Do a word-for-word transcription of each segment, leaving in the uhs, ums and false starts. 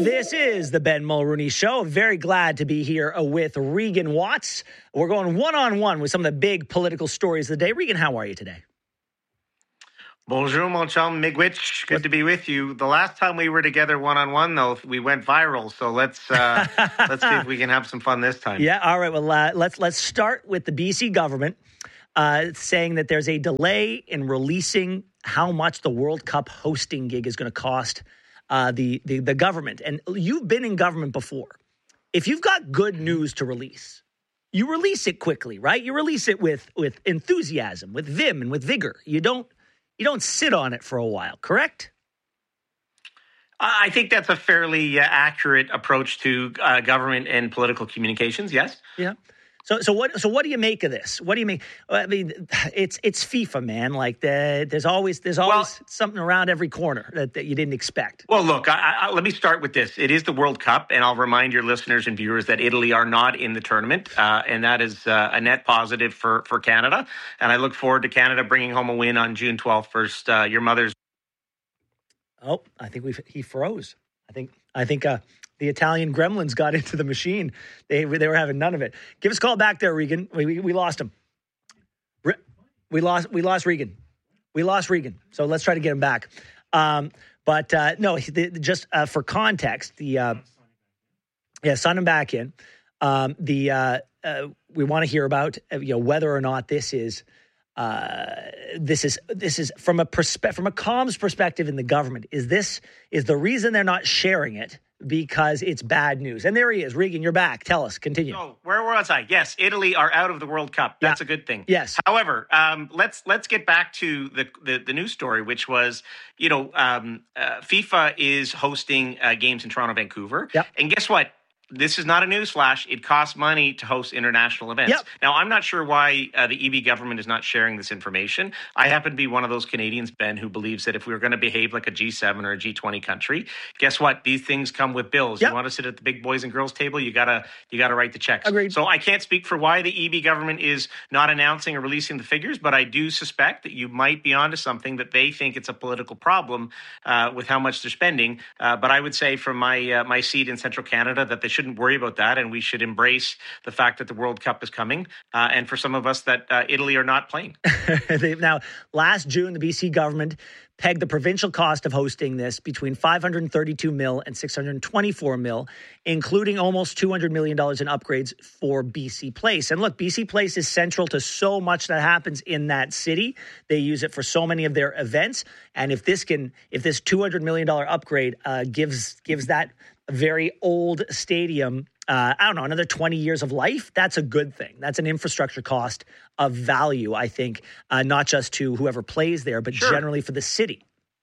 This is the Ben Mulrooney Show. Very glad to be here with Regan Watts. We're going one-on-one with some of the big political stories of the day. Regan, how are you today? Bonjour, mon chum Migwich. Good what? to be with you. The last time we were together one-on-one, though, we went viral. So let's uh, let's see if we can have some fun this time. Yeah, all right. Well, uh, let's let's start with the B C government uh, saying that there's a delay in releasing how much the World Cup hosting gig is going to cost uh, the, the the government. And you've been in government before. If you've got good news to release, you release it quickly, right? You release it with with enthusiasm, with vim, and with vigor. You don't. You don't sit on it for a while, correct? I think that's a fairly uh, accurate approach to uh, government and political communications. Yes. Yeah. So, so what? So, what do you make of this? What do you make? I mean, it's it's FIFA, man. Like the, there's always there's always well, something around every corner that, that you didn't expect. Well, look, I, I, let me start with this. It is the World Cup, and I'll remind your listeners and viewers that Italy are not in the tournament, uh, and that is uh, a net positive for for Canada. And I look forward to Canada bringing home a win on June twelfth versus uh, your mother's. Oh, I think we he froze. I think I think. Uh, The Italian gremlins got into the machine. They they were having none of it. Give us a call back there, Regan. We we, we lost him. We lost we lost Regan. We lost Regan. So let's try to get him back. Um, but uh, no, just uh, for context, the uh, yeah, sign him back in. Um, the uh, uh, we want to hear about uh, you know whether or not this is. Uh, this is this is from a perspe- from a comms perspective in the government. Is this is the reason they're not sharing it because it's bad news? And there he is, Regan. You're back. Tell us. Continue. Oh, where was I? Yes, Italy are out of the World Cup. That's yeah. a good thing. Yes. However, um, let's let's get back to the, the the news story, which was you know um, uh, FIFA is hosting uh, games in Toronto, Vancouver, yep. and guess what? This is not a news flash. It costs money to host international events. Yep. Now, I'm not sure why uh, the E B government is not sharing this information. I happen to be one of those Canadians, Ben, who believes that if we were going to behave like a G seven or a G twenty country, guess what? These things come with bills. Yep. You want to sit at the big boys and girls table, you gotta you gotta write the checks. Agreed. So I can't speak for why the E B government is not announcing or releasing the figures, but I do suspect that you might be onto something that they think it's a political problem uh, with how much they're spending. Uh, but I would say from my uh, my seat in Central Canada that they shouldn't worry about that. And we should embrace the fact that the World Cup is coming. Uh, and for some of us that uh, Italy are not playing. Now, last June, the B C government pegged the provincial cost of hosting this between five hundred thirty-two mil and six hundred twenty-four mil, including almost two hundred million dollars in upgrades for B C Place. And look, B C Place is central to so much that happens in that city. They use it for so many of their events. And if this can, if this two hundred million dollars upgrade uh, gives gives that very old stadium, uh, I don't know, another twenty years of life, that's a good thing. That's an infrastructure cost of value, I think, uh, not just to whoever plays there, but sure. generally for the city.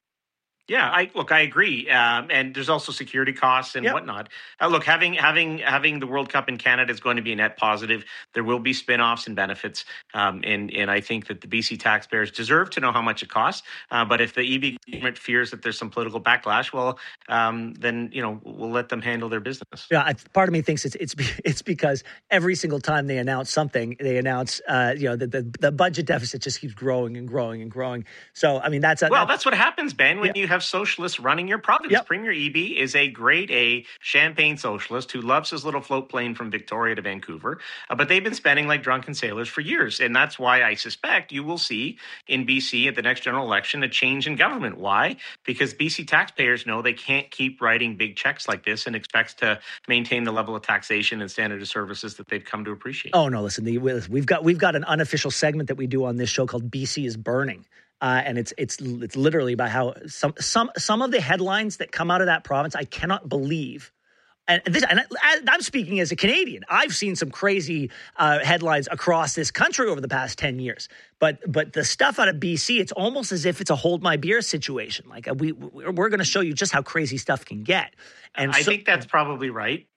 Yeah, I look, I agree, um, and there's also security costs and yep. whatnot. Uh, look, having having having the World Cup in Canada is going to be a net positive. There will be spin-offs and benefits, um, and and I think that the B C taxpayers deserve to know how much it costs. Uh, but if the E B government fears that there's some political backlash, well, um, then you know we'll let them handle their business. Yeah, I, part of me thinks it's it's it's because every single time they announce something, they announce uh, you know the, the the budget deficit just keeps growing and growing and growing. So I mean that's a, well, that's, that's what happens, Ben, when yeah. you have socialists running your province. Yep. Premier Eby is a grade A champagne socialist who loves his little float plane from Victoria to Vancouver, uh, but they've been spending like drunken sailors for years, and that's why I suspect you will see in B C at the next general election a change in government. Why? Because B C taxpayers know they can't keep writing big checks like this and expects to maintain the level of taxation and standard of services that they've come to appreciate. Oh no, listen, the, we've got we've got an unofficial segment that we do on this show called B C is Burning. Uh, and it's it's it's literally about how some some some of the headlines that come out of that province I cannot believe. And this, and I, I'm speaking as a Canadian. I've seen some crazy uh, headlines across this country over the past ten years. But but the stuff out of B C, it's almost as if it's a hold my beer situation. Like we we're going to show you just how crazy stuff can get. And I so, think that's probably right.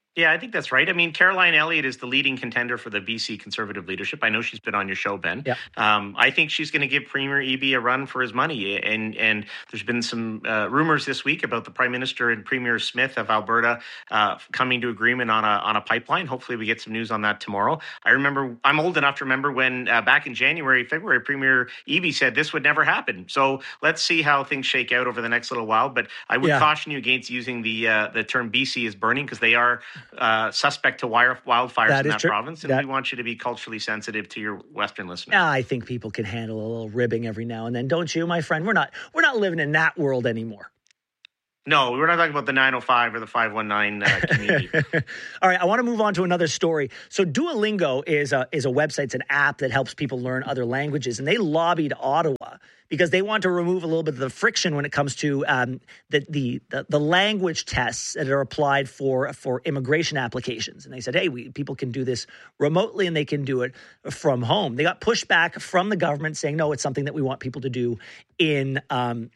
Yeah, I think that's right. I mean, Caroline Elliott is the leading contender for the B C Conservative leadership. I know she's been on your show, Ben. Yeah. Um, I think she's going to give Premier Eby a run for his money. And and there's been some uh, rumors this week about the Prime Minister and Premier Smith of Alberta uh, coming to agreement on a on a pipeline. Hopefully, we get some news on that tomorrow. I remember I'm old enough to remember when uh, back in January, February, Premier Eby said this would never happen. So let's see how things shake out over the next little while. But I would Yeah. caution you against using the uh, the term B C is burning, because they are Uh, suspect to wire, wildfires That in is that true. province, and That- we want you to be culturally sensitive to your Western listeners. Yeah, I think people can handle a little ribbing every now and then, don't you, my friend? We're not we're not living in that world anymore. No, we're not talking about the nine oh five or the five one nine uh, community. All right, I want to move on to another story. So Duolingo is a is a website, it's an app that helps people learn other languages, and they lobbied Ottawa because they want to remove a little bit of the friction when it comes to um, the, the the the language tests that are applied for for immigration applications. And they said, hey, we, people can do this remotely and they can do it from home. They got pushback from the government saying, no, it's something that we want people to do in um,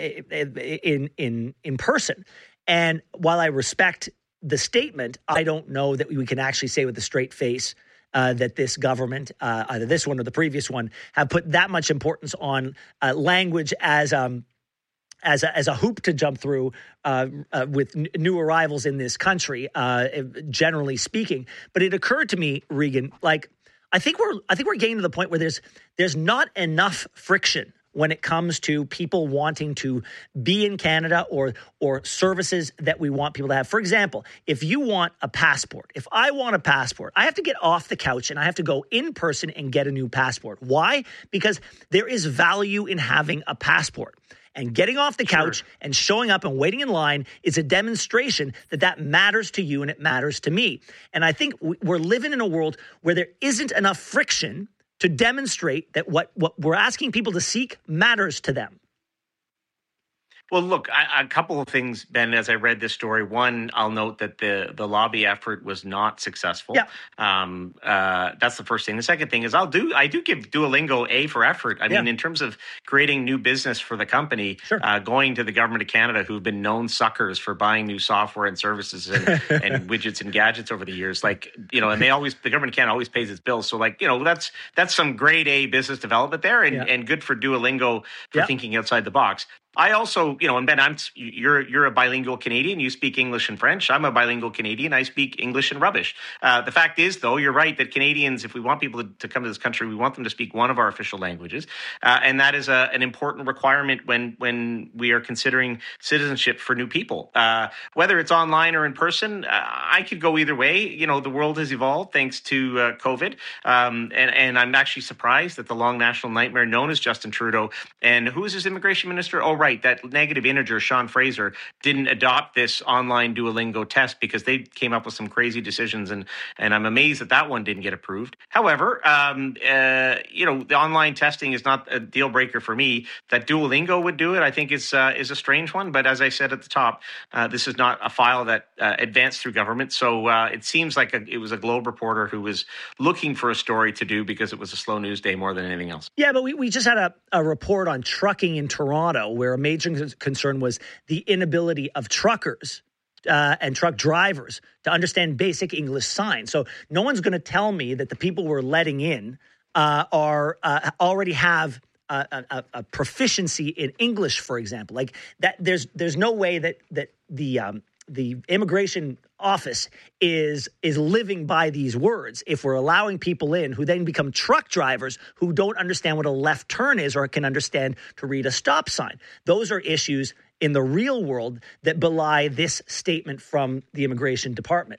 in in in person. And while I respect the statement, I don't know that we can actually say with a straight face uh, that this government, uh, either this one or the previous one, have put that much importance on uh, language as um as a, as a hoop to jump through uh, uh, with n- new arrivals in this country, uh, generally speaking. But it occurred to me, Regan, like I think we're I think we're getting to the point where there's there's not enough friction when it comes to people wanting to be in Canada or or services that we want people to have. For example, if you want a passport, if I want a passport, I have to get off the couch and I have to go in person and get a new passport. Why? Because there is value in having a passport. And getting off the couch Sure. and showing up and waiting in line is a demonstration that that matters to you and it matters to me. And I think we're living in a world where there isn't enough friction to demonstrate that what, what we're asking people to seek matters to them. Well, look, I, a couple of things, Ben, as I read this story. One, I'll note that the, the lobby effort was not successful. Yeah. Um, uh, that's the first thing. The second thing is I'll do I do give Duolingo A for effort. I Yeah. mean, in terms of creating new business for the company, Sure. uh, going to the government of Canada, who've been known suckers for buying new software and services and, and widgets and gadgets over the years, like, you know, and they always, the government of Canada always pays its bills. So like, you know, that's that's some grade A business development there, and, Yeah. and good for Duolingo for Yeah. thinking outside the box. I also, you know, and Ben, I'm you're you're a bilingual Canadian. You speak English and French. I'm a bilingual Canadian. I speak English and rubbish. Uh, the fact is, though, you're right that Canadians, if we want people to, to come to this country, we want them to speak one of our official languages, uh, and that is a, an important requirement when when we are considering citizenship for new people. Uh, whether it's online or in person, uh, I could go either way. You know, the world has evolved thanks to uh, COVID, um, and and I'm actually surprised that the long national nightmare known as Justin Trudeau and who is his immigration minister? Oh, right. That negative integer, Sean Fraser, didn't adopt this online Duolingo test because they came up with some crazy decisions, and and I'm amazed that that one didn't get approved. However, um, uh, you know, the online testing is not a deal breaker for me. That Duolingo would do it, I think, is uh, is a strange one. But as I said at the top, uh, this is not a file that uh, advanced through government, so uh, it seems like a, it was a Globe reporter who was looking for a story to do because it was a slow news day more than anything else. Yeah, but we, we just had a, a report on trucking in Toronto where a major concern was the inability of truckers uh, and truck drivers to understand basic English signs. So no one's going to tell me that the people we're letting in uh, are uh, already have a, a, a proficiency in English, for example. Like that, there's there's no way that that the um, the immigration office is is living by these words if we're allowing people in who then become truck drivers who don't understand what a left turn is or can understand to read a stop sign. Those are issues in the real world that belie this statement from the immigration department.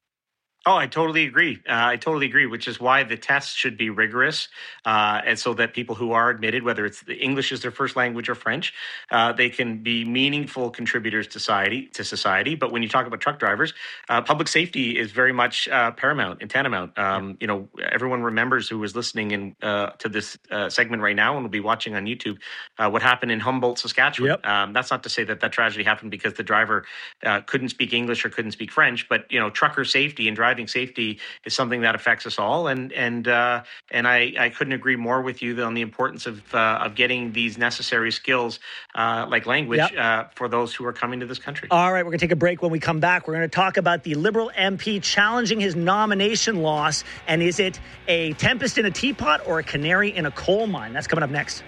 Oh, I totally agree. Uh, I totally agree, which is why the tests should be rigorous, uh, and so that people who are admitted, whether it's the English is their first language or French, uh, they can be meaningful contributors to society. To society. But when you talk about truck drivers, uh, public safety is very much uh, paramount and tantamount. Um, yeah. You know, everyone remembers who was listening in uh, to this uh, segment right now and will be watching on YouTube uh, what happened in Humboldt, Saskatchewan. Yep. Um, that's not to say that that tragedy happened because the driver uh, couldn't speak English or couldn't speak French, but you know, trucker safety and driver driving safety is something that affects us all. And and uh, and I, I couldn't agree more with you on the importance of uh, of getting these necessary skills uh, like language yep. uh, for those who are coming to this country. All right, we're going to take a break. When we come back, we're going to talk about the Liberal M P challenging his nomination loss. And is it a tempest in a teapot or a canary in a coal mine? That's coming up next.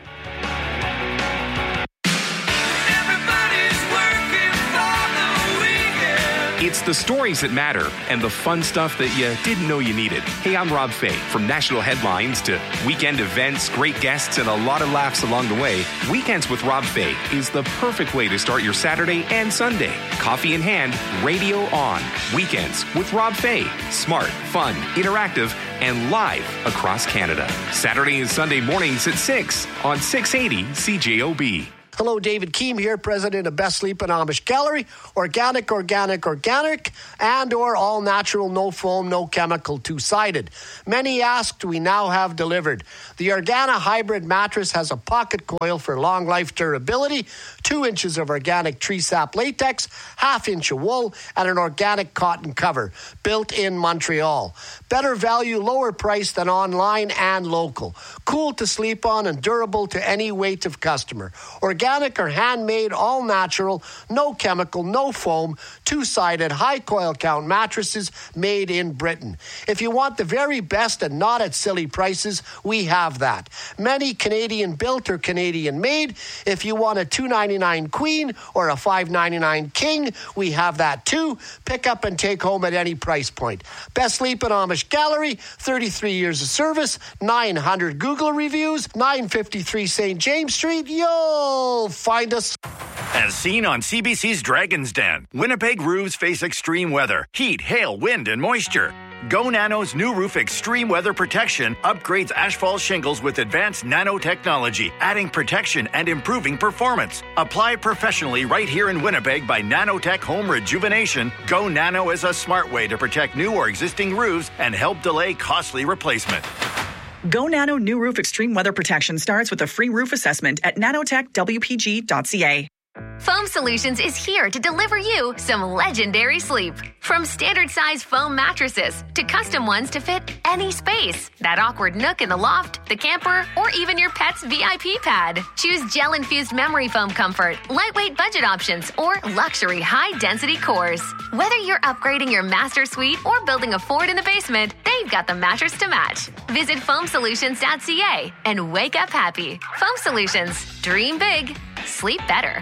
It's the stories that matter and the fun stuff that you didn't know you needed. Hey, I'm Rob Fay. From national headlines to weekend events, great guests, and a lot of laughs along the way, Weekends with Rob Fay is the perfect way to start your Saturday and Sunday. Coffee in hand, radio on. Weekends with Rob Fay. Smart, fun, interactive, and live across Canada. Saturday and Sunday mornings at six on six eighty C J O B. Hello, David Keem here, president of Best Sleep and Amish Gallery. Organic, organic, organic, and or all natural, no foam, no chemical, two-sided. Many asked, we now have delivered. The Organa Hybrid mattress has a pocket coil for long life durability, two inches of organic tree sap latex, half inch of wool, and an organic cotton cover, built in Montreal. Better value, lower price than online and local. Cool to sleep on and durable to any weight of customer. Organic Organic or handmade, all natural, no chemical, no foam, two-sided, high coil count mattresses made in Britain. If you want the very best and not at silly prices, we have that. Many Canadian built or Canadian made. If you want a two ninety-nine queen or a five ninety-nine king, we have that too. Pick up and take home at any price point. Best Sleep and Amish Gallery, thirty-three years of service, nine hundred Google reviews, nine fifty-three Saint James Street. Yo! Find us. As seen on C B C's Dragon's Den, Winnipeg roofs face extreme weather, heat, hail, wind, and moisture. Go Nano's new roof extreme weather protection upgrades asphalt shingles with advanced nanotechnology, adding protection and improving performance. Apply professionally right here in Winnipeg by Nanotech Home Rejuvenation. Go Nano is a smart way to protect new or existing roofs and help delay costly replacement. Go Nano New Roof Extreme Weather Protection starts with a free roof assessment at nanotech w p g dot c a. Foam Solutions is here to deliver you some legendary sleep. From standard size foam mattresses to custom ones to fit any space, that awkward nook in the loft, the camper, or even your pet's V I P pad. Choose gel-infused memory foam comfort, lightweight budget options, or luxury high-density cores. Whether you're upgrading your master suite or building a fort in the basement, they've got the mattress to match. Visit foam solutions dot c a and wake up happy. Foam Solutions. Dream big. Sleep better.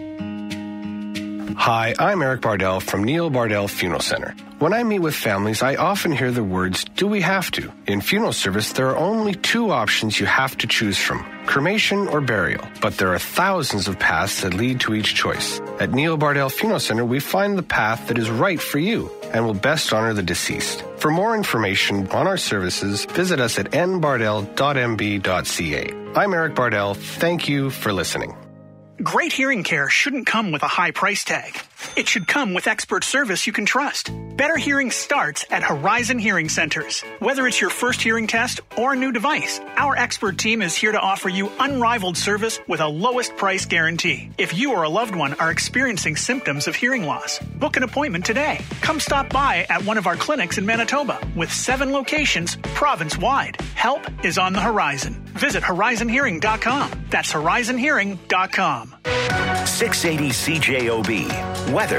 Hi, I'm Eric Bardell from Neil Bardell Funeral Center. When I meet with families, I often hear the words, do we have to? In funeral service, there are only two options you have to choose from, cremation or burial. But there are thousands of paths that lead to each choice. At Neil Bardell Funeral Center, we find the path that is right for you and will best honor the deceased. For more information on our services, visit us at n bardell dot m b dot c a. I'm Eric Bardell. Thank you for listening. Great hearing care shouldn't come with a high price tag. It should come with expert service you can trust. Better hearing starts at Horizon Hearing Centers. Whether it's your first hearing test or a new device, our expert team is here to offer you unrivaled service with a lowest price guarantee. If you or a loved one are experiencing symptoms of hearing loss, book an appointment today. Come stop by at one of our clinics in Manitoba with seven locations province-wide. Help is on the horizon. Visit horizon hearing dot com. That's horizon hearing dot com. six eighty C J O B. Weather.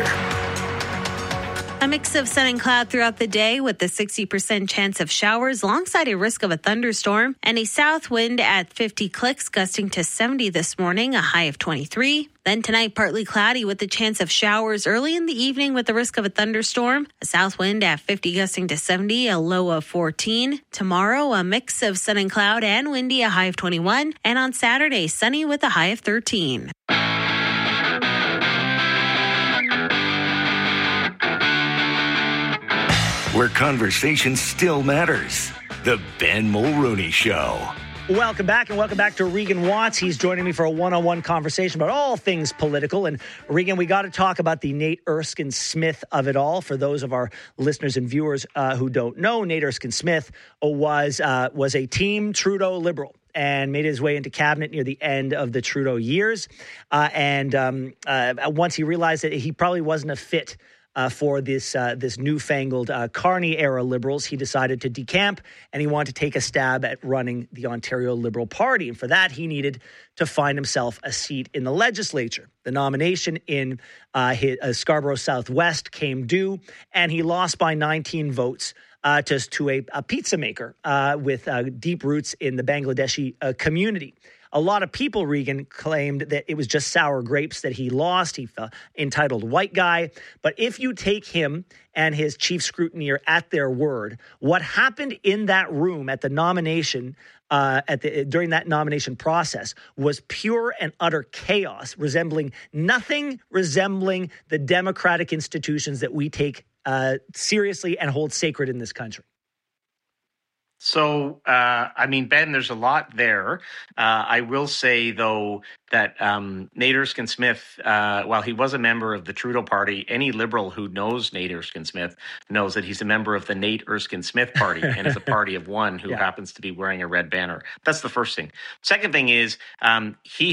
A mix of sun and cloud throughout the day with a sixty percent chance of showers alongside a risk of a thunderstorm and a south wind at fifty clicks gusting to seventy this morning, a high of twenty-three. Then tonight, partly cloudy with a chance of showers early in the evening with the risk of a thunderstorm. A south wind at fifty gusting to seventy, a low of fourteen. Tomorrow, a mix of sun and cloud and windy, a high of twenty-one. And on Saturday, sunny with a high of thirteen. Where conversation still matters. The Ben Mulrooney Show. Welcome back, and welcome back to Regan Watts. He's joining me for a one-on-one conversation about all things political. And Regan, we got to talk about the Nate Erskine Smith of it all. For those of our listeners and viewers uh, who don't know, Nate Erskine Smith was uh, was a Team Trudeau Liberal and made his way into cabinet near the end of the Trudeau years. Uh, and um, uh, once he realized that he probably wasn't a fit uh, for this uh, this newfangled uh, Carney-era Liberals. He decided to decamp, and he wanted to take a stab at running the Ontario Liberal Party. And for that, he needed to find himself a seat in the legislature. The nomination in uh, his, uh, Scarborough Southwest came due, and he lost by nineteen votes uh, to, to a, a pizza maker uh, with uh, deep roots in the Bangladeshi uh, community. A lot of people, Regan, claimed that it was just sour grapes that he lost. He felt entitled white guy. But if you take him and his chief scrutineer at their word, what happened in that room at the nomination, uh, at the during that nomination process, was pure and utter chaos, resembling nothing resembling the democratic institutions that we take uh, seriously and hold sacred in this country. So, uh, I mean, Ben, there's a lot there. Uh, I will say, though, that um, Nate Erskine-Smith, uh, while he was a member of the Trudeau Party, any Liberal who knows Nate Erskine-Smith knows that he's a member of the Nate Erskine-Smith Party and is a party of one who yeah. happens to be wearing a red banner. That's the first thing. Second thing is um, he